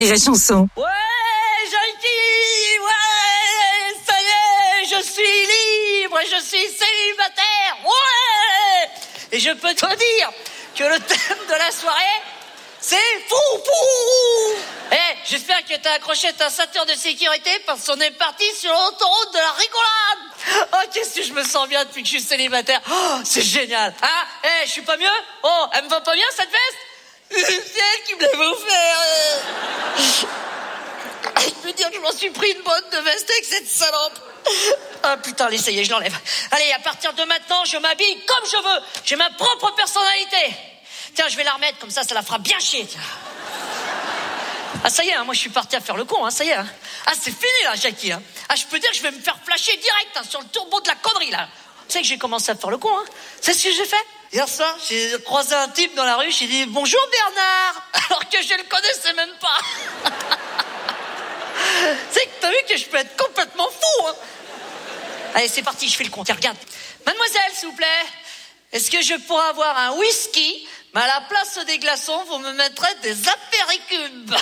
Et la chanson. Ouais, Jackie, ouais, ça y est, je suis libre et je suis célibataire, ouais. Et je peux te dire que le thème de la soirée, c'est fou. J'espère que t'as accroché ta ceinture de sécurité parce qu'on est parti sur l'autoroute de la rigolade. Oh, qu'est-ce que je me sens bien depuis que je suis célibataire. Oh, c'est génial. Hein? Je suis pas mieux? Oh, elle me va pas bien cette veste? C'est elle qui me l'avait offert. Je peux dire que je m'en suis pris une bonne de veste avec cette salope. Ah putain, allez, ça y est, je l'enlève. Allez, à partir de maintenant, je m'habille comme je veux. J'ai ma propre personnalité. Tiens, je vais la remettre, comme ça la fera bien chier. Tiens. Ah, ça y est, hein, moi je suis parti à faire le con, hein, ça y est. Hein. Ah, c'est fini là, Jackie. Hein. Ah, je peux dire que je vais me faire flasher direct hein, sur le turbo de la connerie là. Tu sais que j'ai commencé à faire le con, hein. C'est ce que j'ai fait. Hier soir, j'ai croisé un type dans la rue, j'ai dit « Bonjour Bernard !» alors que je le connaissais même pas. C'est que t'as vu que je peux être complètement fou, hein. Allez, c'est parti, je fais le compte. Tiens, regarde. Mademoiselle, s'il vous plaît, est-ce que je pourrais avoir un whisky, mais à la place des glaçons, vous me mettrez des apéricubes.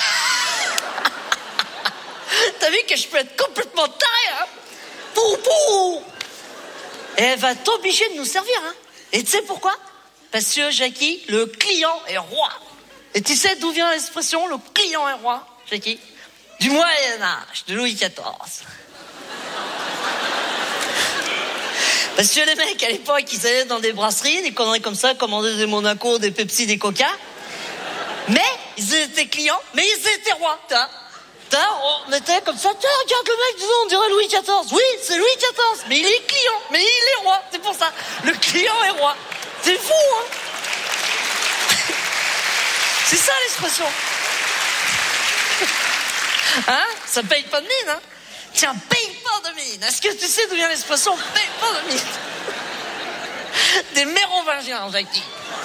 T'as vu que je peux être complètement taré, hein. Pou. Et elle va t'obliger de nous servir, hein. Et tu sais pourquoi? Parce que, Jackie, le client est roi. Et tu sais d'où vient l'expression, le client est roi, Jackie? Du Moyen-Âge, de Louis XIV. Parce que les mecs, à l'époque, ils allaient dans des brasseries, des conneries comme ça, commandaient des Monaco, des Pepsi, des Coca. Mais, ils étaient clients, mais ils étaient rois, on était comme ça, tiens, regarde le mec, disons, on dirait Louis XIV. Oui, c'est Louis XIV, mais il est client, mais il est roi, c'est pour ça. Le client est roi. C'est fou, hein. C'est ça l'expression. Hein? Ça paye pas de mine, hein. Tiens, paye pas de mine. Est-ce que tu sais d'où vient l'expression paye pas de mine? Des mérovingiens, Jackie.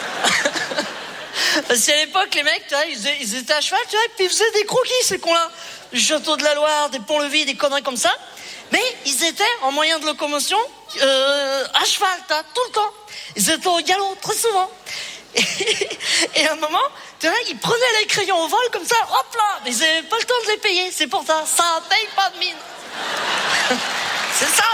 Parce qu'à l'époque, les mecs, tu vois, ils étaient à cheval, tu vois, et puis ils faisaient des croquis, ces cons-là. Du château de la Loire, des ponts-levis, des conneries comme ça. Mais ils étaient en moyen de locomotion à cheval, tout le temps. Ils étaient au galop, très souvent. Et à un moment, tu vois, ils prenaient les crayons au vol comme ça, hop là. Mais ils n'avaient pas le temps de les payer, c'est pour ça. Ça paye pas de mine. C'est ça.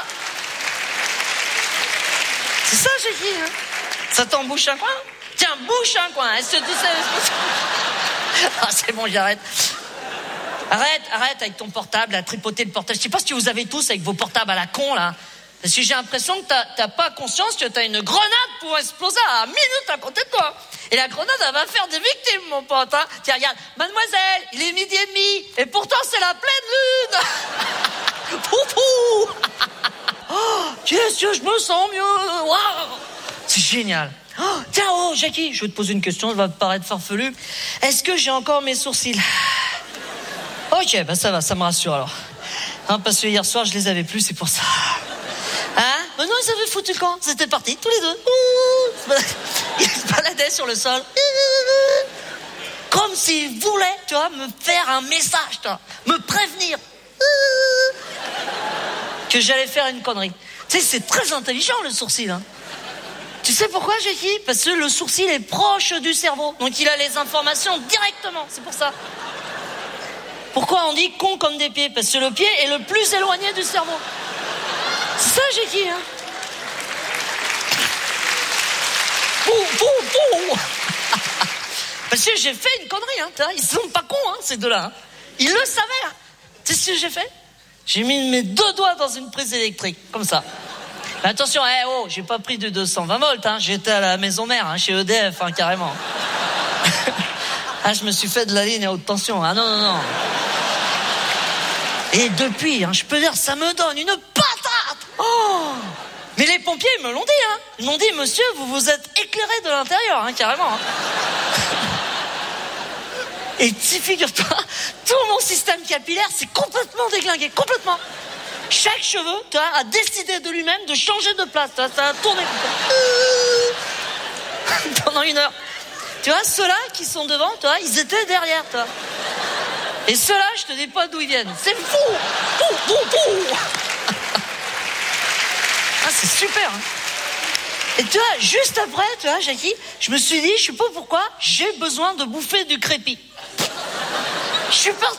C'est ça, j'ai dit. Hein. Ça t'embouche un coin? Tiens, bouche un coin. Est-ce que tu sais? Ah, c'est bon, j'arrête. Arrête avec ton portable, à tripoter le portable. Je sais pas si vous avez tous avec vos portables à la con, là. Parce que j'ai l'impression que t'as pas conscience que t'as une grenade pour exploser à 1 minute à côté de toi. Et la grenade, elle va faire des victimes, mon pote, hein. Tiens, regarde. Mademoiselle, il est 12h30. Et pourtant, c'est la pleine lune. Poupou. Oh, qu'est-ce que je me sens mieux. Waouh. C'est génial. Oh, tiens, Jackie, je vais te poser une question, elle va te paraître farfelue. Est-ce que j'ai encore mes sourcils? Ok, bah ça va, ça me rassure alors. Hein, parce que hier soir, je les avais plus, c'est pour ça. Hein? Mais non, ils avaient foutu le camp. C'était parti, tous les deux. Ils se baladaient sur le sol. Comme s'ils voulaient, tu vois, me faire un message, tu vois, me prévenir que j'allais faire une connerie. Tu sais, c'est très intelligent, le sourcil, hein. Tu sais pourquoi, Jackie? Parce que le sourcil est proche du cerveau. Donc il a les informations directement, c'est pour ça. Pourquoi on dit con comme des pieds? Parce que le pied est le plus éloigné du cerveau. C'est ça, Jackie, hein. Parce que j'ai fait une connerie, hein. Ils sont pas cons, hein, ces deux-là. Hein. Ils le savaient, hein. Tu sais ce que j'ai fait? J'ai mis mes 2 doigts dans une prise électrique, comme ça. Mais attention, j'ai pas pris de 220 volts, hein. J'étais à la maison mère, hein, chez EDF, hein, carrément. Ah, je me suis fait de la ligne à haute tension. Ah non. Et depuis, hein, je peux dire, ça me donne une patate. Oh. Mais les pompiers me l'ont dit, hein. Ils m'ont dit, monsieur, vous vous êtes éclairé de l'intérieur, hein, carrément. Hein. Et figure-toi, tout mon système capillaire s'est complètement déglingué, complètement. Chaque cheveu, tu vois, a décidé de lui-même de changer de place. Ça a tourné pendant 1 heure. Tu vois, ceux-là qui sont devant, tu vois, ils étaient derrière, toi. Et ceux-là, je te dis pas d'où ils viennent. C'est fou. Pou. Ah, c'est super. Hein. Et tu vois, juste après, tu vois, Jackie, je me suis dit, je sais pas pourquoi, j'ai besoin de bouffer du crépi. Je suis parti.